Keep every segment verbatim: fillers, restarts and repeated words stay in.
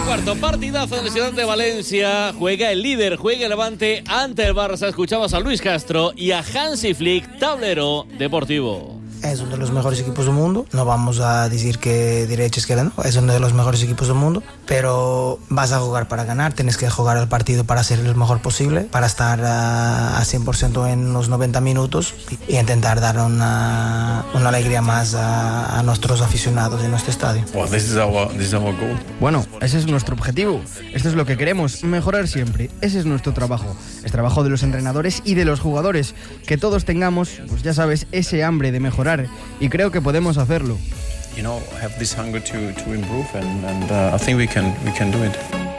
cuarto, partidazo en la ciudad de Valencia. Juega el líder, juega el Levante ante el Barça. Escuchabas a Luis Castro y a Hansi Flick, tablero deportivo. Es uno de los mejores equipos del mundo. No vamos a decir que derecha izquierda no. Es uno de los mejores equipos del mundo. Pero vas a jugar para ganar. Tienes que jugar el partido para ser lo mejor posible. Para estar a, a cien por ciento en los noventa minutos. Y, y intentar dar una, una alegría más a, a nuestros aficionados en nuestro estadio. Well, this is our, this is our goal. Bueno, ese es nuestro objetivo. Esto es lo que queremos. Mejorar siempre. Ese es nuestro trabajo. Es trabajo de los entrenadores y de los jugadores. Que todos tengamos, pues ya sabes, ese hambre de mejorar. Y creo que podemos hacerlo. You know, have this hunger to to improve, and and uh, I think we can we can do it.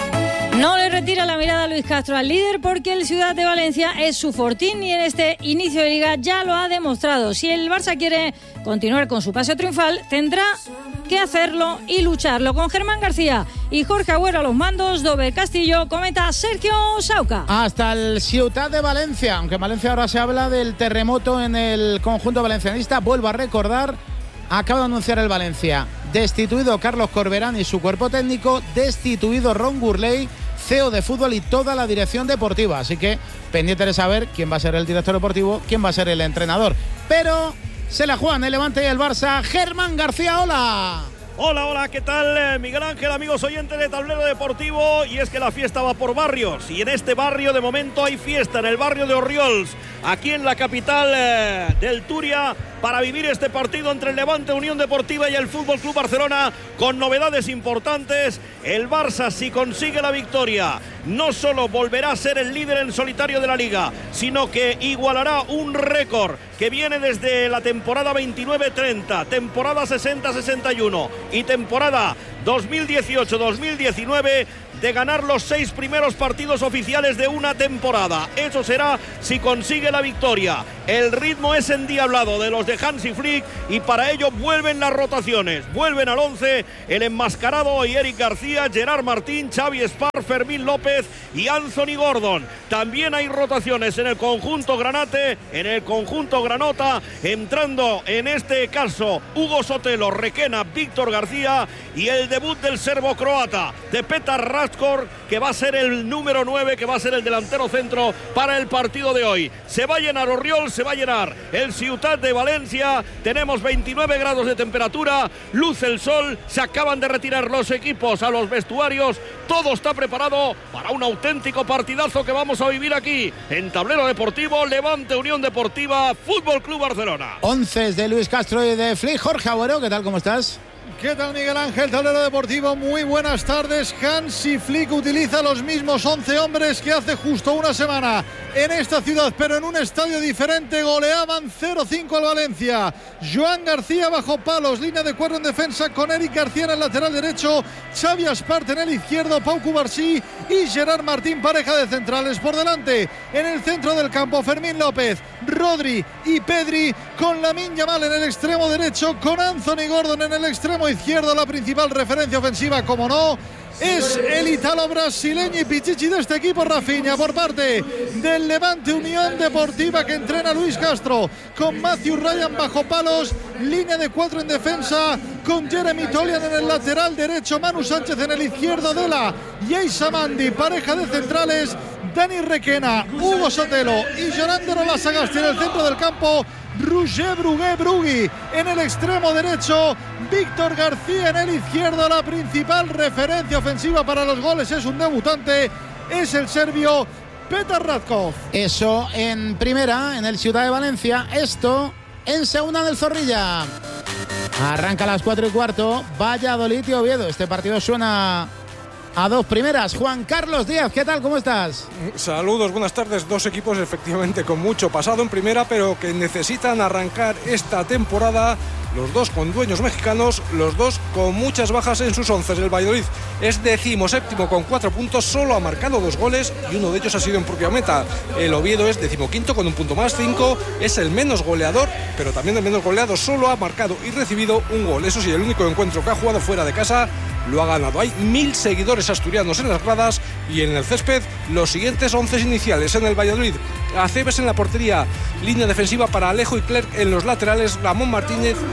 No le retira la mirada a Luis Castro al líder porque el Ciudad de Valencia es su fortín y en este inicio de liga ya lo ha demostrado. Si el Barça quiere continuar con su paseo triunfal, tendrá que hacerlo y lucharlo. Con Germán García y Jorge Agüero a los mandos, Dover Castillo, comenta Sergio Sauca. Hasta el Ciudad de Valencia, aunque en Valencia ahora se habla del terremoto en el conjunto valencianista. Vuelvo a recordar, acaba de anunciar el Valencia, destituido Carlos Corberán y su cuerpo técnico, destituido Ron Gurley, C E O de fútbol y toda la dirección deportiva. Así que pendiente de saber quién va a ser el director deportivo, quién va a ser el entrenador. Pero se la juegan el Levante y el Barça. Germán García, hola. Hola, hola, ¿qué tal? Miguel Ángel, amigos oyentes de Tablero Deportivo. Y es que la fiesta va por barrios. Y en este barrio de momento hay fiesta, en el barrio de Orriols, aquí en la capital eh, del Turia, para vivir este partido entre el Levante Unión Deportiva y el Fútbol Club Barcelona, con novedades importantes. El Barça, si consigue la victoria, no solo volverá a ser el líder en solitario de la Liga, sino que igualará un récord que viene desde la temporada veintinueve treinta, temporada sesenta sesenta y uno y temporada dos mil dieciocho dos mil diecinueve, de ganar los seis primeros partidos oficiales de una temporada. Eso será si consigue la victoria. El ritmo es endiablado de los de Hansi Flick y para ello vuelven las rotaciones. Vuelven al once el enmascarado y Eric García, Gerard Martín, Xavi Espar, Fermín López y Anthony Gordon. También hay rotaciones en el conjunto granate, en el conjunto granota, entrando en este caso Hugo Sotelo, Requena, Víctor García y el debut del serbo-croata, de Petar Raskor, que va a ser el número nueve, que va a ser el delantero centro para el partido de hoy. Se va a llenar Orriols, se va a llenar el Ciutat de Valencia. Tenemos veintinueve grados de temperatura, luce el sol, se acaban de retirar los equipos a los vestuarios, todo está preparado para un auténtico partidazo que vamos a vivir aquí en Tablero Deportivo. Levante Unión Deportiva, Fútbol Club Barcelona. Once de Luis Castro y de Flick. Jorge Agüero, ¿qué tal? ¿Cómo estás? ¿Qué tal, Miguel Ángel? Tablero Deportivo, muy buenas tardes. Hansi Flick utiliza los mismos once hombres que hace justo una semana en esta ciudad, pero en un estadio diferente. Goleaban cero cinco al Valencia. Joan García bajo palos, línea de cuatro en defensa con Eric García en el lateral derecho, Xavi Espart en el izquierdo, Pau Cubarsí y Gerard Martín, pareja de centrales por delante. En el centro del campo, Fermín López, Rodri y Pedri, con Lamine Yamal en el extremo derecho, con Anthony Gordon en el extremo izquierdo. La principal referencia ofensiva, como no, es el italo brasileño y pichichi de este equipo, Rafinha, por parte del Levante Unión Deportiva, que entrena Luis Castro, con Matthew Ryan bajo palos, línea de cuatro en defensa, con Jeremy Tolian en el lateral derecho, Manu Sánchez en el izquierdo, Dela y Eisa Mandi, pareja de centrales, Dani Requena, Hugo Sotelo y Jonathan Olasagasti en el centro del campo, Roger Brugué Brugui en el extremo derecho, Víctor García en el izquierdo. La principal referencia ofensiva para los goles es un debutante, es el serbio Petar Ratkov. Eso en primera, en el Ciudad de Valencia. Esto en segunda del Zorrilla. Arranca a las cuatro y cuarto, Valladolid y Oviedo. Este partido suena a dos primeras. Juan Carlos Díaz, ¿qué tal? ¿Cómo estás? Saludos, buenas tardes. Dos equipos efectivamente con mucho pasado en primera, pero que necesitan arrancar esta temporada, los dos con dueños mexicanos, los dos con muchas bajas en sus once. El Valladolid es decimoséptimo con cuatro puntos, solo ha marcado dos goles y uno de ellos ha sido en propia meta. El Oviedo es decimoquinto con un punto más, cinco, es el menos goleador, pero también el menos goleado, solo ha marcado y recibido un gol. Eso sí, el único encuentro que ha jugado fuera de casa lo ha ganado. Hay mil seguidores asturianos en las gradas y en el césped los siguientes once iniciales. En el Valladolid, Aceves en la portería, línea defensiva para Alejo y Clerc en los laterales, Ramón Martínez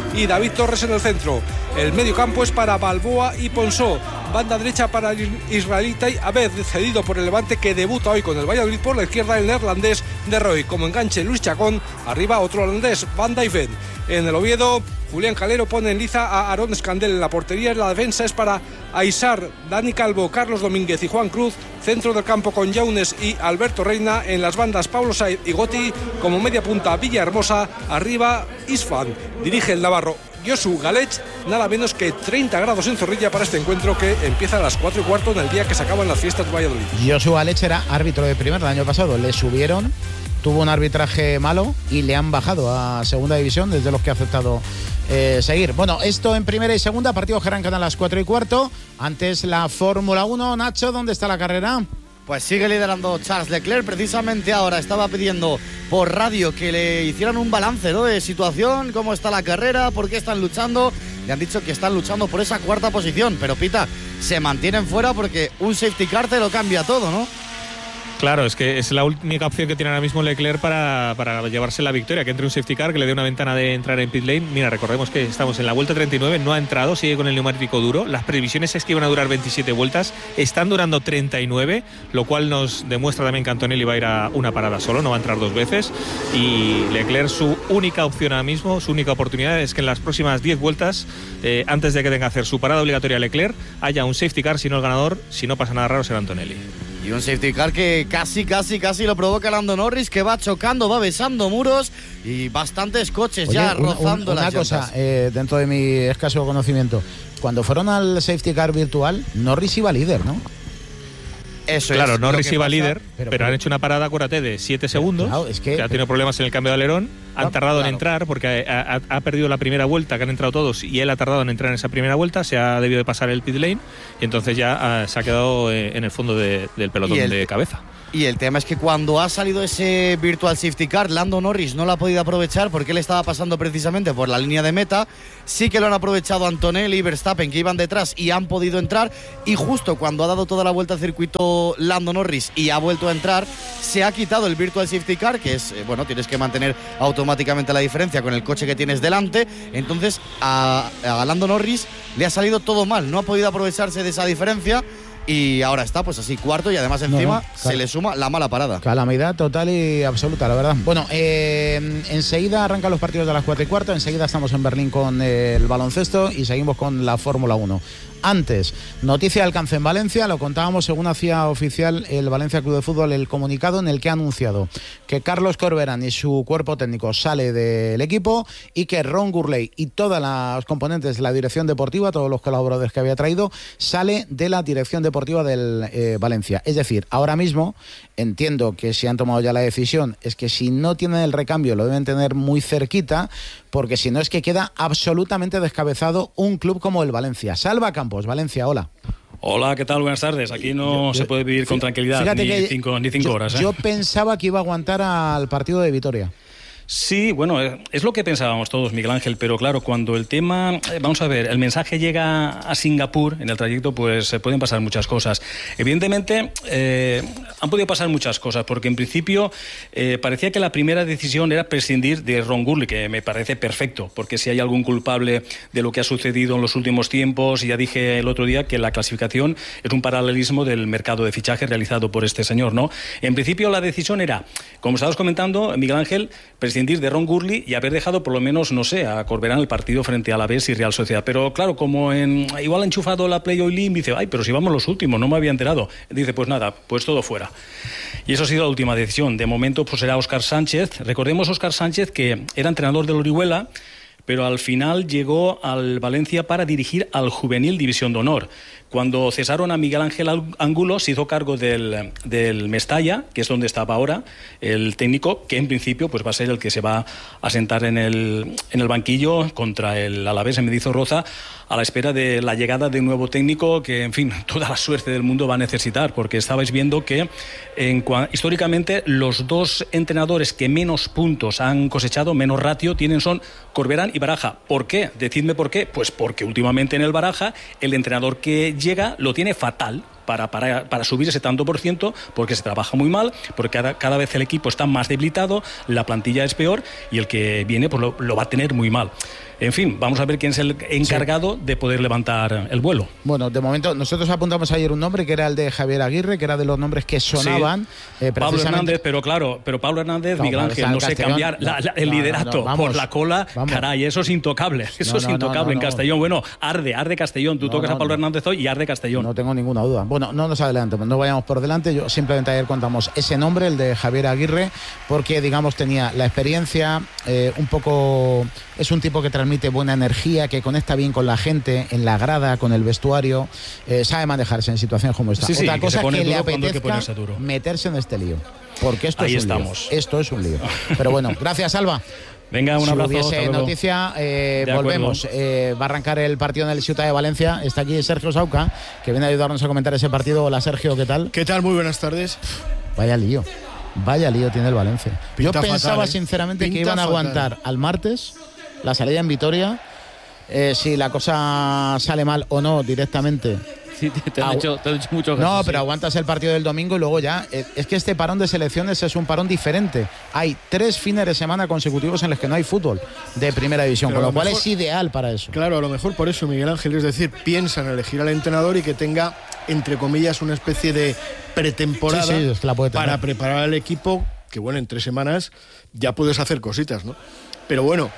y David Torres en el centro. El medio campo es para Balboa y Ponsó. Banda derecha para el israelita Abed, cedido por el Levante, que debuta hoy con el Valladolid. Por la izquierda el neerlandés De Roy. Como enganche Luis Chacón, arriba otro holandés, Van Dijven. En el Oviedo, Julián Calero pone en liza a Aarón Escandel en la portería. La defensa es para Aisar, Dani Calvo, Carlos Domínguez y Juan Cruz. Centro del campo con Yaunes y Alberto Reina. En las bandas Pablo Said y Goti. Como media punta Villahermosa. Arriba Isfan. Dirige el navarro Josu Galech. Nada menos que treinta grados en Zorrilla para este encuentro que empieza a las cuatro y cuarto en el día que se acaban las fiestas de Valladolid. Josu Galech era árbitro de primer el año pasado. Le subieron, tuvo un arbitraje malo y le han bajado a segunda división, desde los que ha aceptado eh, seguir. Bueno, esto en primera y segunda, partidos que arrancan a las cuatro y cuarto. Antes la Fórmula uno. Nacho, ¿dónde está la carrera? Pues sigue liderando Charles Leclerc. Precisamente ahora estaba pidiendo por radio que le hicieran un balance, ¿no?, de situación, cómo está la carrera, por qué están luchando. Le han dicho que están luchando por esa cuarta posición, pero Pita, se mantienen fuera porque un safety car te lo cambia todo, ¿no? Claro, es que es la única opción que tiene ahora mismo Leclerc para, para llevarse la victoria, que entre un safety car, que le dé una ventana de entrar en pit lane. Mira, recordemos que estamos en la vuelta treinta y nueve, no ha entrado, sigue con el neumático duro. Las previsiones es que iban a durar veintisiete vueltas, están durando treinta y nueve, lo cual nos demuestra también que Antonelli va a ir a una parada solo, no va a entrar dos veces. Y Leclerc, su única opción ahora mismo, su única oportunidad es que en las próximas diez vueltas, eh, antes de que tenga que hacer su parada obligatoria Leclerc, haya un safety car, si no el ganador, si no pasa nada raro, será Antonelli. Y un safety car que casi, casi, casi lo provoca Lando Norris, que va chocando, va besando muros y bastantes coches. Oye, ya una, rozando una, las una cosa, eh, dentro de mi escaso conocimiento, cuando fueron al safety car virtual, Norris iba líder, ¿no? Eso claro, es Norris iba pasa, líder, pero, pero han hecho una parada, acuérdate, de siete segundos. Claro, es que, que ha tenido problemas en el cambio de alerón. Han no, tardado claro. en entrar porque ha, ha, ha perdido la primera vuelta, que han entrado todos, y él ha tardado en entrar en esa primera vuelta. Se ha debido de pasar el pit lane y entonces ya uh, se ha quedado eh, en el fondo de, del pelotón el, de cabeza. Y el tema es que cuando ha salido ese virtual safety car, Lando Norris no lo ha podido aprovechar porque él estaba pasando precisamente por la línea de meta. Sí que lo han aprovechado Antonelli y Verstappen, que iban detrás y han podido entrar. Y justo cuando ha dado toda la vuelta al circuito Lando Norris y ha vuelto a entrar, se ha quitado el virtual safety car, que es, bueno, tienes que mantener automáticamente la diferencia con el coche que tienes delante. Entonces a, a Lando Norris le ha salido todo mal, no ha podido aprovecharse de esa diferencia. Y ahora está pues así cuarto y además encima no, no, se le suma la mala parada. Calamidad total y absoluta, la verdad. Bueno, eh, enseguida arrancan los partidos de las cuatro y cuarto. Enseguida estamos en Berlín con el baloncesto y seguimos con la Fórmula uno. Antes, noticia de alcance en Valencia, lo contábamos según hacía oficial el Valencia Club de Fútbol el comunicado en el que ha anunciado que Carlos Corberán y su cuerpo técnico sale del equipo y que Ron Gurley y todas las componentes de la dirección deportiva, todos los colaboradores que había traído, sale de la dirección deportiva del eh, Valencia. Es decir, ahora mismo entiendo que si han tomado ya la decisión es que si no tienen el recambio lo deben tener muy cerquita, porque si no es que queda absolutamente descabezado un club como el Valencia. Salva Campos, Valencia, hola. Hola, ¿qué tal? Buenas tardes. Aquí no yo, se puede vivir con tranquilidad ni cinco, ni cinco yo, horas. ¿eh? Yo pensaba que iba a aguantar al partido de Vitoria. Sí, bueno, es lo que pensábamos todos, Miguel Ángel, pero claro, cuando el tema, vamos a ver, el mensaje llega a Singapur en el trayecto, pues pueden pasar muchas cosas. Evidentemente, eh, han podido pasar muchas cosas, porque en principio eh, parecía que la primera decisión era prescindir de Ron Gurley, que me parece perfecto, porque si hay algún culpable de lo que ha sucedido en los últimos tiempos, y ya dije el otro día que la clasificación es un paralelismo del mercado de fichaje realizado por este señor, ¿no? En principio la decisión era, como estabas comentando, Miguel Ángel, prescindir de Ron Gurley y haber dejado por lo menos, no sé, a Corberán el partido frente a Alavés y Real Sociedad. Pero claro, como en, igual ha enchufado la Play Oil y dice, ay, pero si vamos los últimos, no me había enterado. Dice, pues nada, pues todo fuera. Y eso ha sido la última decisión. De momento, pues será Óscar Sánchez. Recordemos Óscar Sánchez, que era entrenador del Orihuela, pero al final llegó al Valencia para dirigir al Juvenil División de Honor. Cuando cesaron a Miguel Ángel Angulo, se hizo cargo del, del Mestalla, que es donde estaba ahora el técnico, que en principio pues va a ser el que se va a sentar en el, en el banquillo contra el Alavés en Mendizorroza, a la espera de la llegada de un nuevo técnico que, en fin, toda la suerte del mundo va a necesitar, porque estabais viendo que en, históricamente los dos entrenadores que menos puntos han cosechado, menos ratio tienen, son Corberán y Baraja. ¿Por qué? Decidme por qué. Pues porque últimamente en el Baraja el entrenador que llega lo tiene fatal para, para, para subir ese tanto por ciento, porque se trabaja muy mal, porque cada, cada vez el equipo está más debilitado, la plantilla es peor y el que viene pues lo, lo va a tener muy mal. En fin, vamos a ver quién es el encargado sí. de poder levantar el vuelo. Bueno, de momento, nosotros apuntamos ayer un nombre que era el de Javier Aguirre, que era de los nombres que sonaban. Sí. Eh, Pablo Hernández, pero claro, pero Pablo Hernández, no, Miguel Ángel, no sé cambiar la, la, el no, liderato no, no, vamos, por la cola, vamos. Caray, eso es intocable, eso no, no, es intocable no, no, en Castellón. No. Bueno, arde, arde Castellón, tú no, tocas no, a Pablo no. Hernández hoy y arde Castellón. No tengo ninguna duda. Bueno, no nos adelantemos, no vayamos por delante, yo simplemente ayer contamos ese nombre, el de Javier Aguirre, porque digamos tenía la experiencia, eh, un poco, es un tipo que transmite buena energía, que conecta bien con la gente, en la grada, con el vestuario, eh, sabe manejarse en situaciones como esta. Sí, sí, Otra cosa que, que le apetezca que meterse en este lío, porque esto Ahí es un estamos. lío. Esto es un lío. Pero bueno, gracias, Alba. Venga, un si abrazo. Si hubiese noticia, eh, volvemos. Eh, va a arrancar el partido en el Ciutat de Valencia. Está aquí Sergio Sauca, que viene a ayudarnos a comentar ese partido. Hola, Sergio, ¿qué tal? ¿Qué tal? Muy buenas tardes. Vaya lío. Vaya lío tiene el Valencia. Pinta Yo pensaba fatal, ¿eh? sinceramente Pinta que iban a fatal. aguantar al martes la salida en Vitoria. Eh, si la cosa sale mal o no directamente. Sí, te, te, han, Agu hecho, te han hecho mucho No, caso, pero sí. aguantas el partido del domingo y luego ya. Eh, es que este parón de selecciones es un parón diferente. Hay tres fines de semana consecutivos en los que no hay fútbol de primera división, Pero con lo lo cual mejor, es ideal para eso. Claro, a lo mejor por eso, Miguel Ángel, es decir, piensa en elegir al entrenador y que tenga, entre comillas, una especie de pretemporada sí, sí, es que la puede tener. para preparar al equipo, que bueno, en tres semanas ya puedes hacer cositas, ¿no? Pero bueno,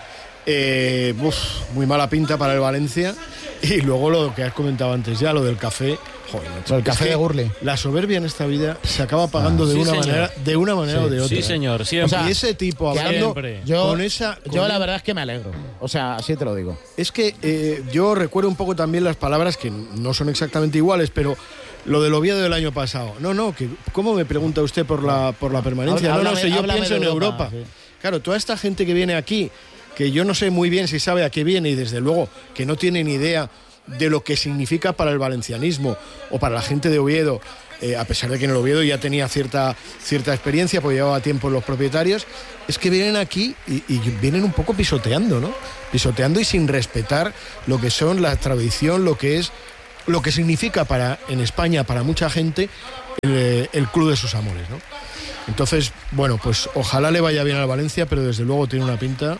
eh, uf, muy mala pinta para el Valencia. Y luego lo que has comentado antes ya, lo del café. Joder, macho, el café de Gurli. La soberbia en esta vida se acaba pagando ah, de, sí, una señor. manera, de una manera sí, o de otra. Sí, señor, siempre. O sea, y ese tipo hablando yo, con esa... Con yo la verdad es que me alegro. O sea, así te lo digo. Es que eh, yo recuerdo un poco también las palabras que no son exactamente iguales, pero lo del Oviedo del año pasado. No, no, que ¿cómo me pregunta usted por la, por la permanencia? Háblame, no, no sé, yo pienso en Europa. Europa. Sí. Claro, toda esta gente que viene aquí, que yo no sé muy bien si sabe a qué viene y desde luego que no tiene ni idea de lo que significa para el valencianismo o para la gente de Oviedo, eh, a pesar de que en el Oviedo ya tenía cierta, cierta experiencia, porque llevaba tiempo los propietarios, es que vienen aquí y, y vienen un poco pisoteando, ¿no? Pisoteando y sin respetar lo que son la tradición, lo que es, lo que significa para en España, para mucha gente, el, el club de sus amores, ¿no? Entonces, bueno, pues ojalá le vaya bien al Valencia, pero desde luego tiene una pinta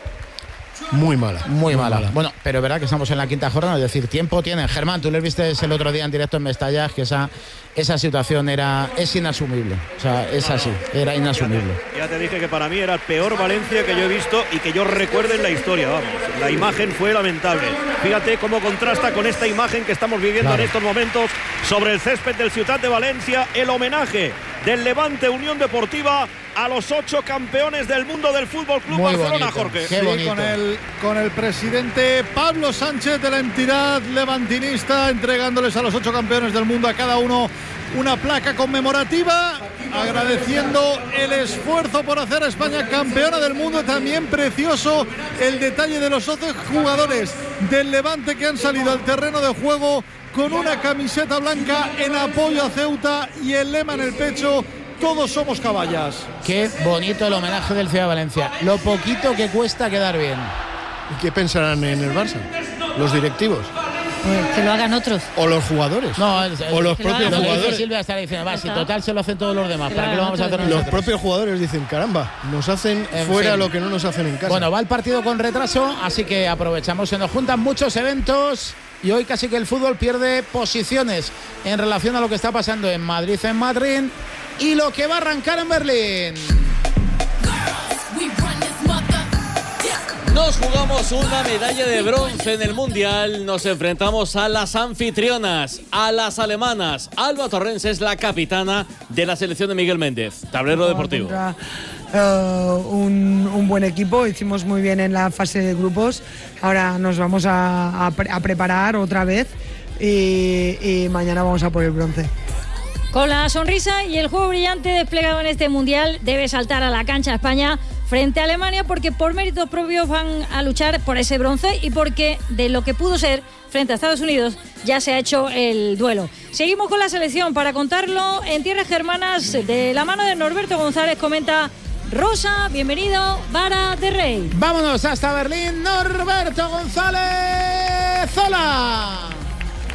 muy mala. Muy, muy mala. mala. Bueno, pero es verdad que estamos en la quinta jornada, es decir, tiempo tienen. Germán, tú les viste el otro día en directo en Mestalla, que esa, esa situación era es inasumible. O sea, es así, era inasumible. Ya te, ya te dije que para mí era el peor Valencia que yo he visto y que yo recuerde en la historia, vamos. La imagen fue lamentable. Fíjate cómo contrasta con esta imagen que estamos viviendo claro. en estos momentos sobre el césped del Ciutat de Valencia, el homenaje del Levante Unión Deportiva a los ocho campeones del mundo del Fútbol Club Barcelona, bonito. Jorge. Qué sí, con el, con el presidente Pablo Sánchez de la entidad levantinista, entregándoles a los ocho campeones del mundo a cada uno una placa conmemorativa, agradeciendo el esfuerzo por hacer a España campeona del mundo. También precioso el detalle de los once jugadores del Levante que han salido al terreno de juego con una camiseta blanca en apoyo a Ceuta y el lema en el pecho: todos somos caballas. Qué bonito el homenaje del Ciudad de Valencia. Lo poquito que cuesta quedar bien. ¿Y qué pensarán en el Barça? ¿Los directivos? Pues que lo hagan otros. ¿O los jugadores? No, es, o los propios jugadores. Silvia está diciendo, va, si total se lo hacen todos los demás, ¿para qué lo vamos a hacer nosotros? Los propios jugadores dicen, caramba, nos hacen en fuera fin. Lo que no nos hacen en casa. Bueno, va el partido con retraso, así que aprovechamos, se nos juntan muchos eventos y hoy casi que el fútbol pierde posiciones en relación a lo que está pasando en Madrid, en Madrid y lo que va a arrancar en Berlín. Nos jugamos una medalla de bronce en el Mundial. Nos enfrentamos a las anfitrionas, a las alemanas. Alba Torrens es la capitana de la selección de Miguel Méndez. Tablero deportivo. Contra, uh, un, un buen equipo. Hicimos muy bien en la fase de grupos. Ahora nos vamos a, a, pre- a preparar otra vez y, y mañana vamos a por el bronce. Con la sonrisa y el juego brillante desplegado en este Mundial, debe saltar a la cancha España frente a Alemania, porque por méritos propios van a luchar por ese bronce y porque de lo que pudo ser frente a Estados Unidos ya se ha hecho el duelo. Seguimos con la selección para contarlo en tierras germanas de la mano de Norberto González. Comenta Rosa, bienvenido, Vara de Rey. Vámonos hasta Berlín, Norberto González. ¡Hola!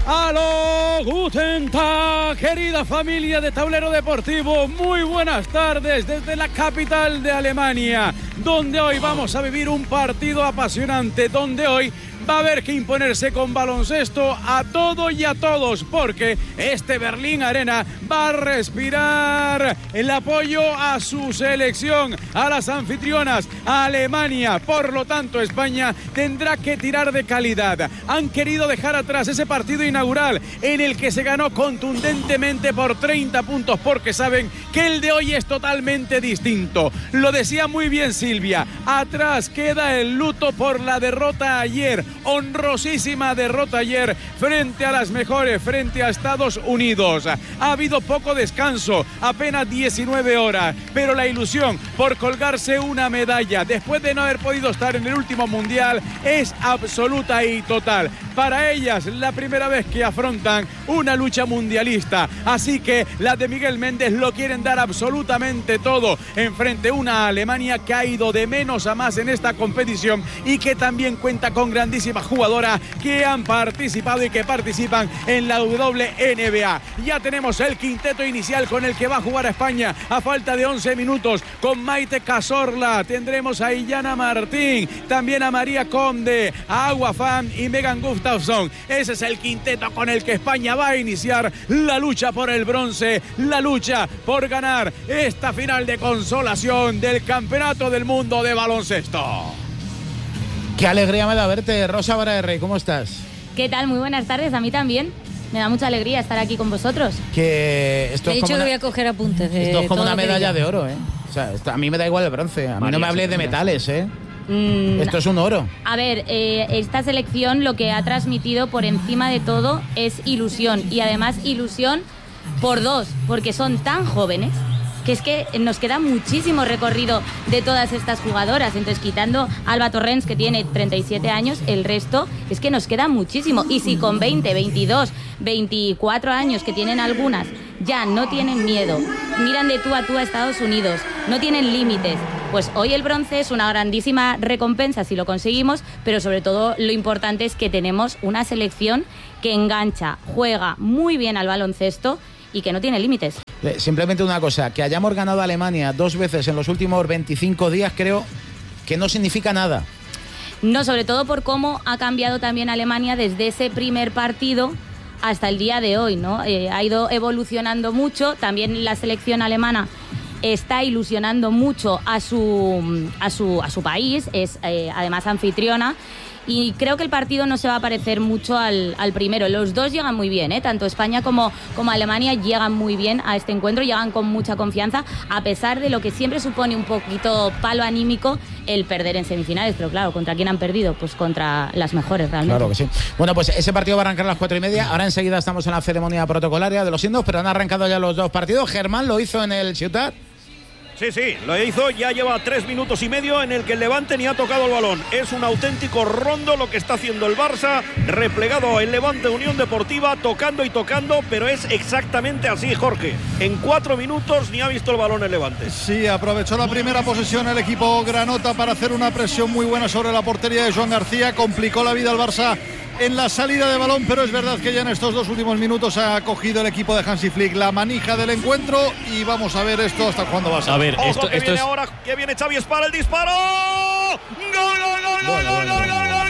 ¡Aló! ¡Guten Tag! Querida familia de Tablero Deportivo, muy buenas tardes desde la capital de Alemania, donde hoy vamos a vivir un partido apasionante, donde hoy va a haber que imponerse con baloncesto a todo y a todos, porque este Berlín Arena va a respirar el apoyo a su selección, a las anfitrionas, a Alemania. Por lo tanto, España tendrá que tirar de calidad. Han querido dejar atrás ese partido inaugural en el que se ganó contundentemente por treinta puntos, porque saben que el de hoy es totalmente distinto. Lo decía muy bien Silvia, atrás queda el luto por la derrota ayer. Honrosísima derrota ayer frente a las mejores, frente a Estados Unidos. Ha habido poco descanso, apenas diecinueve horas, pero la ilusión por colgarse una medalla después de no haber podido estar en el último mundial es absoluta y total. Para ellas, la primera vez que afrontan una lucha mundialista, así que las de Miguel Méndez lo quieren dar absolutamente todo enfrente a una Alemania que ha ido de menos a más en esta competición y que también cuenta con grandísimas jugadoras que han participado y que participan en la W N B A. Ya tenemos el quinteto inicial con el que va a jugar a España a falta de once minutos, con Maite Cazorla, tendremos a Illana Martín, también a María Conde, a Agua Fan y Megan Gustafsson. Ese es el quinteto con el que España va a iniciar la lucha por el bronce, la lucha por ganar esta final de consolación del Campeonato del Mundo de Baloncesto. Qué alegría me da verte, Rosa Vara de Rey, ¿cómo estás? ¿Qué tal? Muy buenas tardes, a mí también. Me da mucha alegría estar aquí con vosotros. Que esto He es dicho como que una, voy a coger apuntes. De esto es como todo una lo que medalla diga. de oro, ¿eh? O sea, esto, a mí me da igual el bronce, a mí María, no me hables de sí, metales, ¿eh? Mm, Esto es un oro. A ver, eh, esta selección lo que ha transmitido por encima de todo es ilusión. Y además ilusión por dos, porque son tan jóvenes que es que nos queda muchísimo recorrido de todas estas jugadoras. Entonces, quitando a Alba Torrens, que tiene treinta y siete años, el resto es que nos queda muchísimo. Y si con veinte, veintidós, veinticuatro años, que tienen algunas, ya no tienen miedo, miran de tú a tú a Estados Unidos, no tienen límites, pues hoy el bronce es una grandísima recompensa si lo conseguimos, pero sobre todo lo importante es que tenemos una selección que engancha, juega muy bien al baloncesto y que no tiene límites. Simplemente una cosa, que hayamos ganado a Alemania dos veces en los últimos veinticinco días, creo que no significa nada. No, sobre todo por cómo ha cambiado también Alemania desde ese primer partido hasta el día de hoy, ¿no? Eh, ha ido evolucionando mucho, también la selección alemana está ilusionando mucho a su, a su, a su país, es eh, además anfitriona. Y creo que el partido no se va a parecer mucho al, al primero. Los dos llegan muy bien, ¿eh? Tanto España como, como Alemania llegan muy bien a este encuentro, llegan con mucha confianza, a pesar de lo que siempre supone un poquito palo anímico el perder en semifinales. Pero claro, ¿contra quién han perdido? Pues contra las mejores, realmente. Claro que sí. Bueno, pues ese partido va a arrancar a las cuatro y media. Ahora enseguida estamos en la ceremonia protocolaria de los hindos, pero han arrancado ya los dos partidos. Germán lo hizo en el Ciutat. Sí, sí, lo hizo, ya lleva tres minutos y medio en el que el Levante ni ha tocado el balón. Es un auténtico rondo lo que está haciendo el Barça, replegado el Levante Unión Deportiva, tocando y tocando, pero es exactamente así, Jorge. En cuatro minutos ni ha visto el balón el Levante. Sí, aprovechó la primera posesión el equipo granota para hacer una presión muy buena sobre la portería de Joan García, complicó la vida al Barça en la salida de balón, pero es verdad que ya en estos dos últimos minutos ha cogido el equipo de Hansi Flick la manija del encuentro y vamos a ver esto hasta cuándo va a ser. A ver, Ojo, esto, que esto viene es... ahora, que viene Xavi Espar, el disparo. ¡Gol, gol, gol, gol, gol, gol, gol, gol, gol,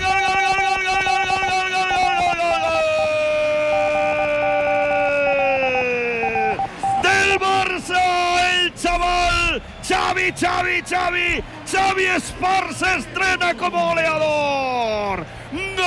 gol, del Barça, el chaval Xavi, Xavi, Xavi, Xavi Espar se estrena como goleador. ¡Gol!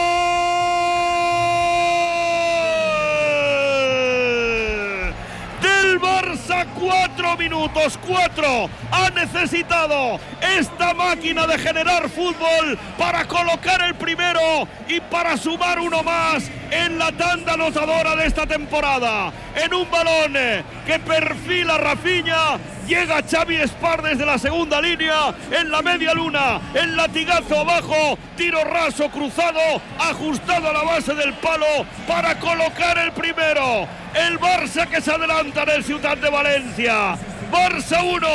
Del Barça, cuatro minutos, cuatro. Ha necesitado esta máquina de generar fútbol para colocar el primero y para sumar uno más en la tanda anotadora de esta temporada. En un balón que perfila Rafinha, llega Xavi Espar desde la segunda línea, en la media luna, el latigazo abajo, tiro raso cruzado, ajustado a la base del palo para colocar el primero. El Barça que se adelanta en el Ciutat de Valencia. Barça uno,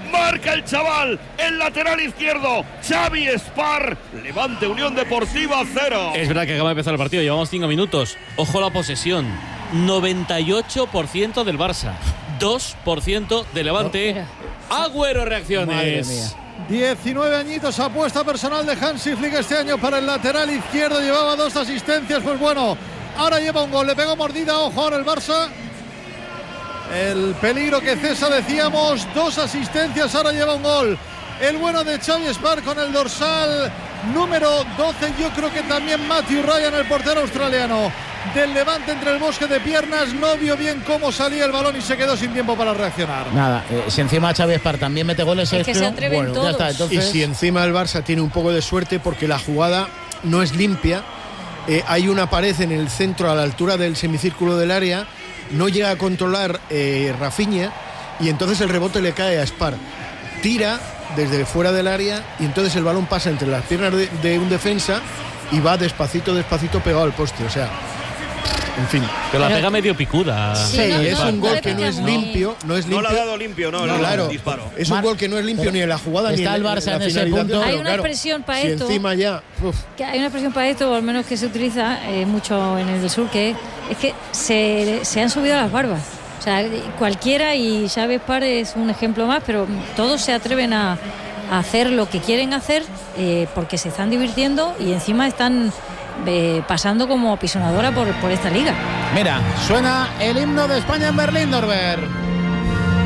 marca el chaval, el lateral izquierdo, Xavi Espar, Levante Unión Deportiva cero. Es verdad que acaba de empezar el partido, llevamos cinco minutos. Ojo la posesión, noventa y ocho por ciento del Barça, dos por ciento de Levante. Agüero, reacciones. Madre mía. diecinueve añitos, apuesta personal de Hansi Flick este año para el lateral izquierdo, llevaba dos asistencias, pues bueno, ahora lleva un gol, le pegó mordida, ojo ahora el Barça. El peligro que cesa, decíamos, dos asistencias, ahora lleva un gol. El bueno de Xavi Espar con el dorsal número doce, yo creo que también Matthew Ryan, el portero australiano del Levante, entre el bosque de piernas, no vio bien cómo salía el balón y se quedó sin tiempo para reaccionar. Nada, eh, si encima Xavi Espar también mete goles, es que se atreven bueno, todos. ya está, entonces... Y si encima el Barça tiene un poco de suerte porque la jugada no es limpia, eh, hay una pared en el centro a la altura del semicírculo del área, no llega a controlar eh, Rafinha y entonces el rebote le cae a Espar. Tira desde fuera del área y entonces el balón pasa entre las piernas de, de un defensa y va despacito, despacito pegado al poste. O sea, en fin. Pero la pega medio picuda. Sí, no, es no, un gol no que no es limpio. No, es limpio. No le ha dado limpio, no, no, claro, no, disparo. Es un gol que no es limpio ni en la jugada ni en, el Barça en la en ese punto. Hay una claro, expresión para si esto. Encima ya. Uf. Que hay una expresión para esto, o al menos que se utiliza eh, mucho en el del sur, que es, es que se, se han subido las barbas. O sea, cualquiera, y Xavi Espar es un ejemplo más, pero todos se atreven a, a hacer lo que quieren hacer eh, porque se están divirtiendo y encima están eh, pasando como pisonadora por, por esta liga. Mira, suena el himno de España en Berlín, Norbert.